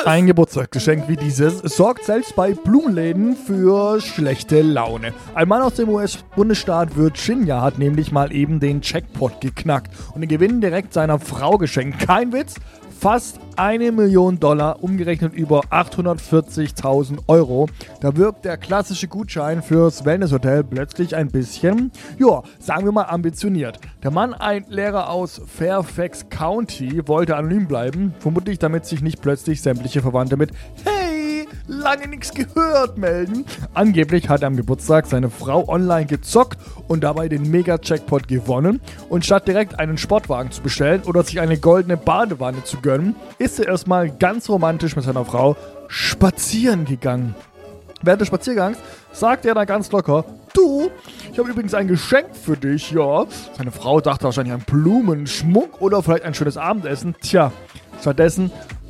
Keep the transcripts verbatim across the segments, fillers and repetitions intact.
Ein Geburtstagsgeschenk wie dieses sorgt selbst bei Blumenläden für schlechte Laune. Ein Mann aus dem U S-Bundesstaat Virginia hat nämlich mal eben den Jackpot geknackt und den Gewinn direkt seiner Frau geschenkt. Kein Witz, fast eine Million Dollar, umgerechnet über achthundertvierzigtausend Euro. Da wirkt der klassische Gutschein fürs Wellnesshotel plötzlich ein bisschen, ja, sagen wir mal ambitioniert. Der Mann, ein Lehrer aus Fairfax County, wollte anonym bleiben, vermutlich damit sich nicht plötzlich sämtliche Verwandte mit "Hey, lange nichts gehört" melden. Angeblich hat er am Geburtstag seine Frau online gezockt und dabei den Mega-Jackpot gewonnen. Und statt direkt einen Sportwagen zu bestellen oder sich eine goldene Badewanne zu gönnen, ist er erstmal ganz romantisch mit seiner Frau spazieren gegangen. Während des Spaziergangs sagt er dann ganz locker: "Du, ich habe übrigens ein Geschenk für dich, ja." Seine Frau dachte wahrscheinlich an Blumen, Schmuck oder vielleicht ein schönes Abendessen. Tja, stattdessen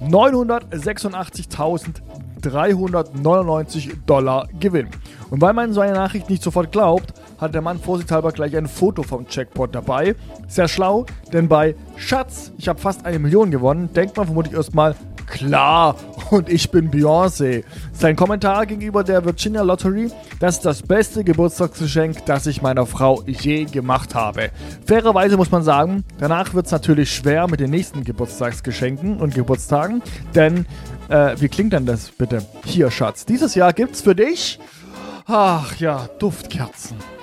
neunhundertsechsundachtzigtausenddreihundertneunundneunzig Dollar Gewinn. Und weil man so eine Nachricht nicht sofort glaubt, hat der Mann vorsichtshalber gleich ein Foto vom Jackpot dabei. Sehr schlau, denn bei "Schatz, ich habe fast eine Million gewonnen", denkt man vermutlich erstmal: "Klar, und ich bin Beyoncé." Sein Kommentar gegenüber der Virginia Lottery: "Das ist das beste Geburtstagsgeschenk, das ich meiner Frau je gemacht habe." Fairerweise muss man sagen, danach wird es natürlich schwer mit den nächsten Geburtstagsgeschenken und Geburtstagen, denn, äh, wie klingt denn das bitte? Hier, Schatz, dieses Jahr gibt's für dich, ach ja, Duftkerzen.